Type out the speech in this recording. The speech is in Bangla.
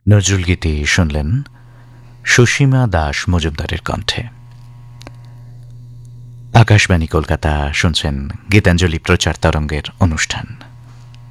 নজরুল গীতি শুনলেন সুসীমা দাস মজুমদারের কণ্ঠে। আকাশবাণী কলকাতা, শুনছেন গীতাঞ্জলি প্রচার তরঙ্গের অনুষ্ঠান।